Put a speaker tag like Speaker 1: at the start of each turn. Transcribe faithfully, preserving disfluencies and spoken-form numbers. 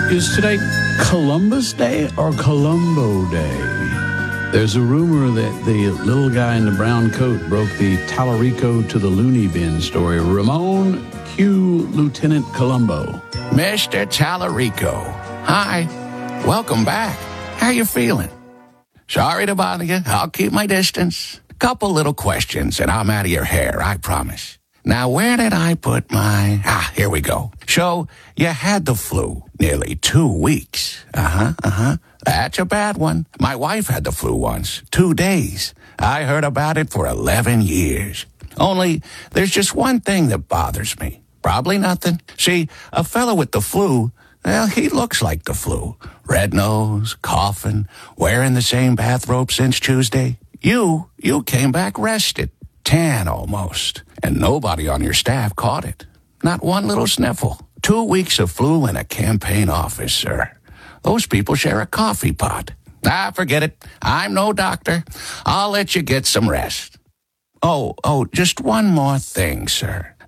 Speaker 1: Is today Columbus Day or Columbo Day? There's a rumor that the little guy in the brown coat broke the Tallarico to the loony bin story. Ramon Q. Lieutenant Columbo.
Speaker 2: Mister Tallarico, hi. Welcome back. How you feeling? Sorry to bother you. I'll keep my distance. Couple little questions and I'm out of your hair, I promise. Now, where did I put my... Ah, here we go. So, you had the flu nearly two weeks. Uh-huh, uh-huh. That's a bad one. My wife had the flu once. Two days. I heard about it for eleven years. Only, there's just one thing that bothers me. Probably nothing. See, a fellow with the flu, well, he looks like the flu. Red nose, coughing, wearing the same bathrobe since Tuesday. You, you came back rested. Tan almost. And nobody on your staff caught it. Not one little sniffle. Two weeks of flu in a campaign office, sir. Those people share a coffee pot. Ah, forget it. I'm no doctor. I'll let you get some rest. Oh, oh, just one more thing, sir.